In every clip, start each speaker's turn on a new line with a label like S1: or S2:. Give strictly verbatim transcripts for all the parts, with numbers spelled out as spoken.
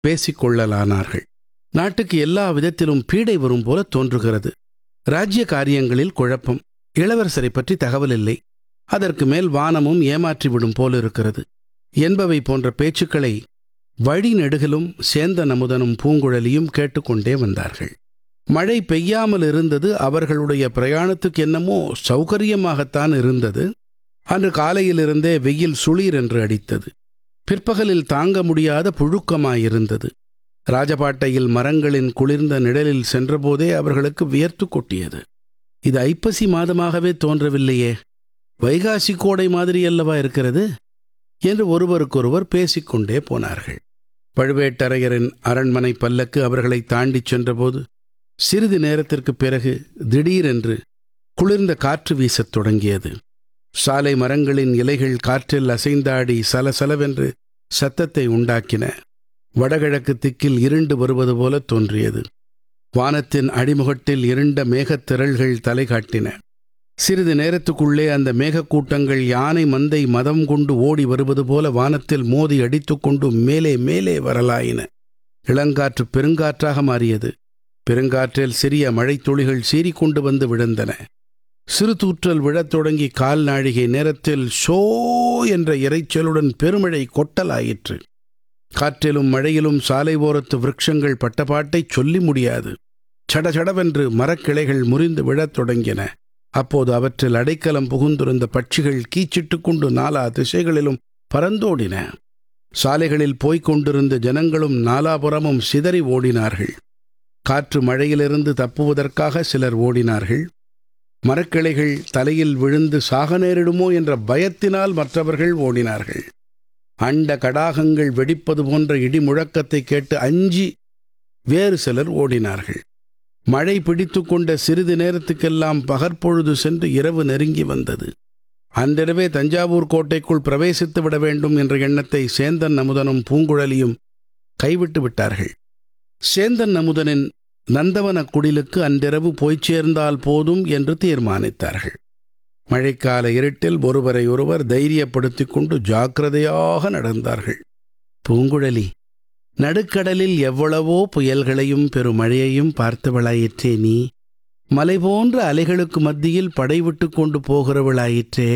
S1: பேசிக்கொள்ளலானார்கள். நாட்டுக்கு எல்லா விதத்திலும் பீடை வரும் போல தோன்றுகிறது. ராஜ்ய காரியங்களில் குழப்பம். இளவரசரை பற்றி தகவல் இல்லை. அதற்கு மேல் வானமும் ஏமாற்றிவிடும் போலிருக்கிறது என்பவை போன்ற பேச்சுக்களை வழி நெடுகிலும் சேந்தன் அமுதனும் பூங்குழலியும் கேட்டுக்கொண்டே வந்தார்கள். மழை பெய்யாமல் இருந்தது. அவர்களுடைய பிரயாணத்துக்கு என்னமோ சௌகரியமாகத்தான் இருந்தது. அன்று காலையிலிருந்தே வெயில் சுளீர் என்று அடித்தது. பிற்பகலில் தாங்க முடியாத புழுக்கமாயிருந்தது. ராஜபாட்டையில் மரங்களின் குளிர்ந்த நிழலில் சென்றபோதே அவர்களுக்கு வியர்த்து கொட்டியது. இது ஐப்பசி மாதமாகவே தோன்றவில்லையே, வைகாசி கோடை மாதிரியல்லவா இருக்கிறது என்று ஒருவருக்கொருவர் பேசிக்கொண்டே போனார்கள். பழுவேட்டரையரின் அரண்மனை பல்லக்கு அவர்களை தாண்டிச் சென்றபோது சிறிது நேரத்திற்கு பிறகு திடீரென்று குளிர்ந்த காற்று வீசத் தொடங்கியது. சாலை மரங்களின் இலைகள் காற்றில் அசைந்தாடி சலசலவென்று சத்தத்தை உண்டாக்கின. வடகிழக்கு திக்கில் இருண்டு வருவது போல தோன்றியது. வானத்தின் அடிமுகட்டில் இருண்ட மேகத்திரள்கள் தலை காட்டின. சிறிது நேரத்துக்குள்ளே அந்த மேகக்கூட்டங்கள் யானை மந்தை மதம் கொண்டு ஓடி வருவது போல வானத்தில் மோதி அடித்துக்கொண்டு மேலே மேலே வரலாயின. இளங்காற்று பெருங்காற்றாக மாறியது. பெருங்காற்றில் சிறிய மழைத்துளிகள் சீறிக்கொண்டு வந்து விழுந்தன. சிறு தூற்றல் விழத் தொடங்கி கால் நாழிகை நேரத்தில் ஷோ என்ற இரைச்சலுடன் பெருமழை கொட்டலாயிற்று. காற்றிலும் மழையிலும் சாலை ஓரத்து விருட்சங்கள் பட்டபாட்டை சொல்லி முடியாது. சடசடவென்று மரக்கிளைகள் முறிந்து விழத் தொடங்கின. அப்போது அவற்றில் அடைக்கலம் புகுந்திருந்த பட்சிகள் கீச்சிட்டு கொண்டு நாலா திசைகளிலும் பறந்தோடின. சாலைகளில் போய்க் கொண்டிருந்த ஜனங்களும் நாலாபுறமும் சிதறி ஓடினார்கள். காற்று மழையிலிருந்து தப்புவதற்காக சிலர் ஓடினார்கள். மரக்கிளைகள் தலையில் விழுந்து சாக நேரிடுமோ என்ற பயத்தினால் மற்றவர்கள் ஓடினார்கள். அண்ட கடாகங்கள் வெடிப்பது போன்ற இடி முழக்கத்தை கேட்டு அஞ்சி வேறு சிலர் ஓடினார்கள். மழை பிடித்து கொண்ட சிறிது நேரத்துக்கெல்லாம் பகற்பொழுது சென்று இரவு நெருங்கி வந்தது. அன்றிரவே தஞ்சாவூர் கோட்டைக்குள் பிரவேசித்து விட வேண்டும் என்ற எண்ணத்தை சேந்தன் அமுதனும் பூங்குழலியும் கைவிட்டு விட்டார்கள். சேந்தன் அமுதனின் நந்தவன குடிலுக்கு அன்றிரவு போய்ச் சேர்ந்தால் போதும் என்று தீர்மானித்தார்கள். மழைக்கால இருட்டில் ஒருவரை ஒருவர் தைரியப்படுத்திக் கொண்டு ஜாக்கிரதையாக நடந்தார்கள். பூங்குழலி, நடுக்கடலில் எவ்வளவோ புயல்களையும் பெருமழையையும் பார்த்தவளாயிற்றே நீ. மலை போன்ற அலைகளுக்கு மத்தியில் படைவிட்டு கொண்டு போகிறவளாயிற்றே.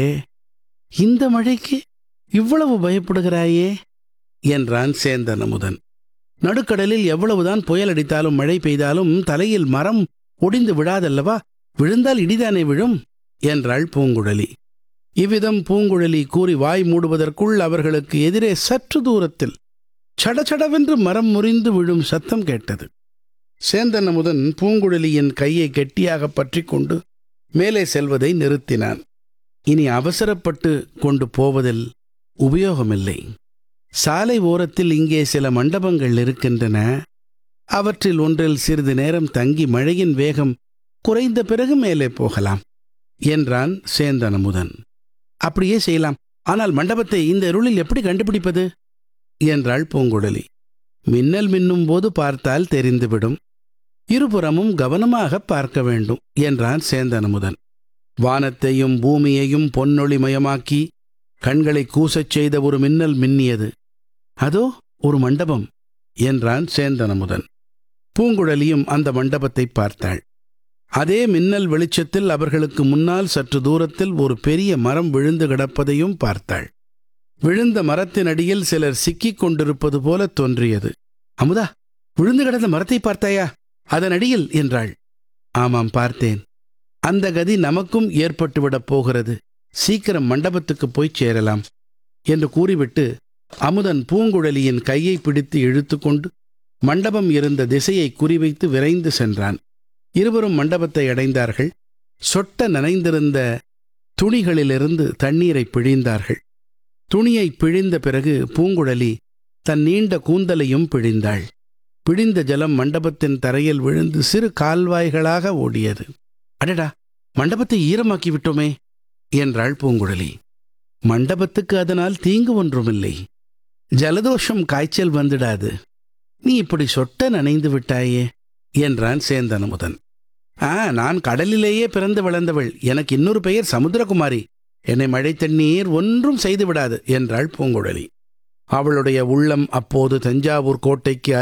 S1: இந்த மழைக்கு இவ்வளவு பயப்படுகிறாயே என்றான் சேந்தன் அமுதன். நடுக்கடலில் எவ்வளவுதான் புயல் அடித்தாலும் மழை பெய்தாலும் தலையில் மரம் ஒடிந்து விழாதல்லவா? விழுந்தால் இடிதானே விழும் என்றாள் பூங்குழலி. இவ்விதம் பூங்குழலி கூறி வாய் மூடுவதற்குள் அவர்களுக்கு எதிரே சற்று தூரத்தில் சடச்சடவென்று மரம் முறிந்து விழும் சத்தம் கேட்டது. சேந்தன் அமுதன் பூங்குழலியின் கையை கெட்டியாக பற்றி கொண்டு மேலே செல்வதை நிறுத்தினான். இனி அவசரப்பட்டு கொண்டு போவதில் உபயோகமில்லை. சாலை ஓரத்தில் இங்கே சில மண்டபங்கள் இருக்கின்றன. அவற்றில் ஒன்றில் சிறிது நேரம் தங்கி மழையின் வேகம் குறைந்த பிறகு மேலே போகலாம் என்றான் சேந்தன் அமுதன். அப்படியே செய்யலாம். ஆனால் மண்டபத்தை இந்த இருளில் எப்படி கண்டுபிடிப்பது என்றாள் பூங்குழலி. மின்னல் மின்னும் போது பார்த்தால் தெரிந்துவிடும். இருபுறமும் கவனமாக பார்க்க வேண்டும் என்றான் சேந்தன் அமுதன். வானத்தையும் பூமியையும் பொன்னொளிமயமாக்கி கண்களை கூசச் செய்த ஒரு மின்னல் மின்னியது. அதோ ஒரு மண்டபம் என்றான் சேந்தன் அமுதன். பூங்குழலியும் அந்த மண்டபத்தை பார்த்தாள். அதே மின்னல் வெளிச்சத்தில் அவர்களுக்கு முன்னால் சற்று தூரத்தில் ஒரு பெரிய மரம் விழுந்து கிடப்பதையும் பார்த்தாள். விழுந்த மரத்தின் அடியில் சிலர் சிக்கிக் கொண்டிருப்பது போல தோன்றியது. அமுதா, விழுந்து கிடந்த மரத்தை பார்த்தாயா? அதன் அடியில் என்றாள். ஆமாம், பார்த்தேன். அந்த கதி நமக்கும் ஏற்பட்டுவிடப் போகிறது. சீக்கிரம் மண்டபத்துக்கு போய் சேரலாம் என்று கூறிவிட்டு அமுதன் பூங்குழலியின் கையை பிடித்து இழுத்து கொண்டு மண்டபம் இருந்த திசையை குறிவைத்து விரைந்து சென்றான். இருவரும் மண்டபத்தை அடைந்தார்கள். சொட்ட நனைந்திருந்த துணிகளிலிருந்து தண்ணீரை பிழிந்தார்கள். துணியை பிழிந்த பிறகு பூங்குழலி தன் நீண்ட கூந்தலையும் பிழிந்தாள். பிழிந்த ஜலம் மண்டபத்தின் தரையில் விழுந்து சிறு கால்வாய்களாக ஓடியது. அடடா, மண்டபத்தை ஈரமாக்கி விட்டோமே என்றாள் பூங்குழலி. மண்டபத்துக்கு அதனால் தீங்கு ஒன்றுமில்லை. ஜலதோஷம் காய்ச்சல் வந்துடாது. நீ இப்படி சொட்ட நனைந்து விட்டாயே என்றான் சேந்தன் அமுதன். ஆ, நான் கடலிலேயே பிறந்து வளர்ந்தவள். எனக்கு இன்னொரு பெயர் சமுத்திரகுமாரி. என்னை மழை தண்ணீர் ஒன்றும் செய்து விடாது என்றாள் பூங்குழலி. அவளுடைய உள்ளம் அப்போது தஞ்சாவூர் கோட்டைக்கு